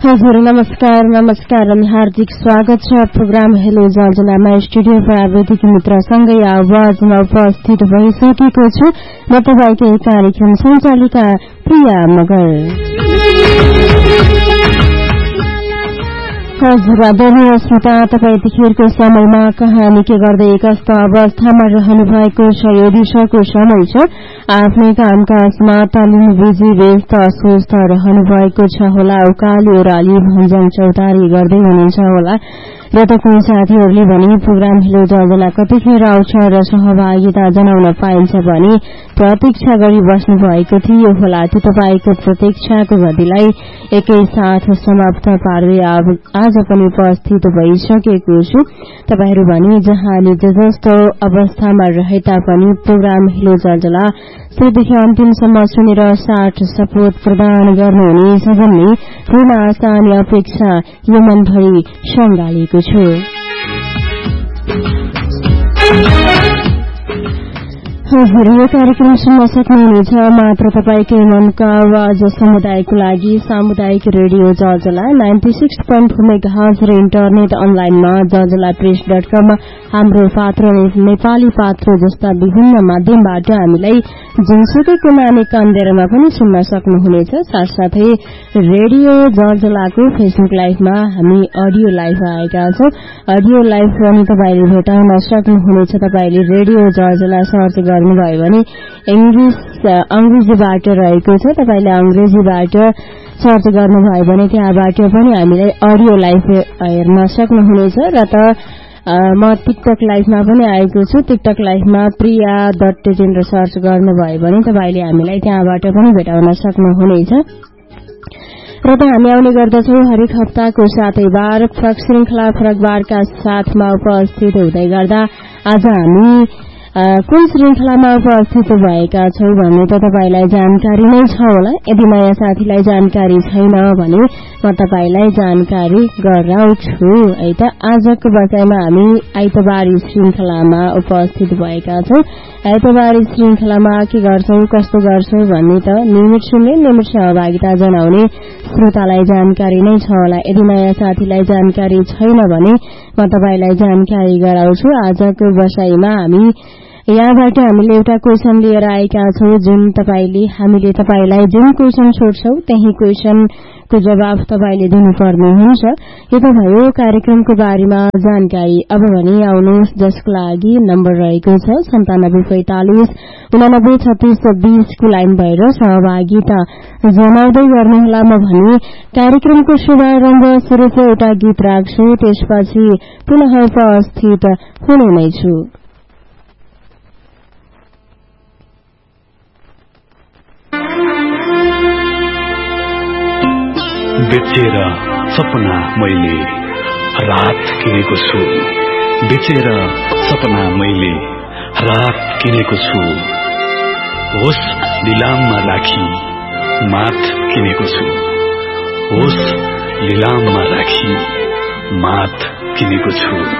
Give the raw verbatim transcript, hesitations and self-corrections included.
हजुर नमस्कार नमस्कार अनि हार्दिक स्वागत छ प्रोग्राम हेलो जर्जलामा स्टुडियो प्राविधिक मित्रसँगै आवाजमा उपस्थित भइसकेको छु म तपाईकै कार्यक्रम सञ्चालिका प्रिया मगर। हजुर आदरणीय श्रोता, तपाईँ यतिखेरको समयमा कहाँ निकै गर्दै कस्तो अवस्थामा रहनु भएको छ यो दिशाको समय छ। आफ्नै कामकाजमा तालिम बिजी व्यस्त अस्वस्थ रहनु भएको छ होला, उकाली ओह्राली भञ्जन चौतारी गर्दै हुनुहुन्छ होला र त कुनै साथीहरूले भने प्रोग्राम हेलो जर्जला कतिखेर आउँछ र सहभागिता जनाउन पाइन्छ भने प्रतीक्षा गरी बस्नु भएको थियो होला। त्यो तपाईँको प्रतीक्षाको गतिलाई एकैसाथ समाप्त पार्दै आज पनि उपस्थित भइसकेको छु। तपाईहरू भने जहाँ निज जस्तो अवस्थामा रहे तापनि प्रोग्राम हेलो जर्जला सुरुदेखि अन्तिमसम्म सुनेर साथ सपोर्ट प्रदान गर्नुहुने सजनले पूर्ण आशा अनि अपेक्षा यो मनभरि सङ्गालेको छु। हजुर यो कार्यक्रम सुन्न सक्नुहुनेछ मात्र तपाईकै मनका आवाज समुदायको लागि सामुदायिक radio जर्जला ninety six point four megahertz र इन्टरनेट अनलाइनमा जर्जला प्रेस डट कम हाम्रो पात्र नेपाली पात्र जस्ता विभिन्न माध्यमबाट हामीलाई जुनसुकै कुना अनि कन्देरमा पनि सुन्न सक्नुहुनेछ। साथसाथै रेडियो जर्जलाको फेसबुक लाइभमा हामी अडियो लाइभ आएका छौं। अडियो लाइभ पनि तपाईले भेटाउन सक्नुहुनेछ। तपाईले रेडियो जर्जला सर्च गर्नुभयो भने इंग्लिश अंग्रेजीबाट रहेको छ। तपाईले अंग्रेजीबाट सर्च गर्नुभयो भने त्यहाँबाट पनि हामीलाई अडियो लाइभ हेर्न सक्नुहुनेछ। र त म टिकटक लाइभमा पनि आएको छु। टिकटक लाइभमा प्रिया डट टेजेन्डर सर्च गर्नुभयो भने तपाईले हामीलाई त्यहाँबाट पनि भेटाउन सक्नुहुनेछ। र त हामी आउने गर्दछौं हरेक हप्ताको सातै बार फरक श्रृंखला फरक बारका साथमा उपस्थित हुँदै गर्दा आज हामी कुन श्रृंखलामा उपस्थित भएका छौं भन्ने त तपाईलाई जानकारी नै छ होला। यदि नयाँ साथीलाई जानकारी छैन भने म तपाईलाई जानकारी गराउँछु है त। आजको बसाइमा हामी आइतबारी श्रृंखलामा उपस्थित भएका छौं। आइतबारी श्रृंखलामा के गर्छौं कस्तो गर्छौं भन्ने त नियमित सुन्ने नियमित सहभागिता जनाउने श्रोतालाई जानकारी नै छ होला। यदि नयाँ साथीलाई जानकारी छैन भने म तपाईलाई जानकारी गराउँछु। आजको बसाइमा हामी यहाँबाट हामीले एउटा क्वेशन लिएर आएका छौं जुन तपाईले हामीले तपाईलाई जुन क्वेशन सोध्छौं त्यही क्वेशनको जवाफ तपाईले दिनुपर्ने हुन्छ। यो त भयो कार्यक्रमको बारेमा जानकारी। अब भने आउनुहोस् जसको लागि नम्बर रहेको छ सन्तानब्बे पैंतालिस उनानब्बे छत्तीस बीस को लाइन भएर सहभागिता जनाउँदै गर्नुहोला। म भने कार्यक्रमको शुभारम्भ स्वरूप एउटा गीत राख्छु, त्यसपछि पुनः उपस्थित हुने नै छु। बेचेर सपना मैले रात किनेको छु, बेचेर सपना मैले रात किनेको छु, होस लिलाममा राखी माथ किनेको छु, होस लिलाममा राखी माथ किनेको छु।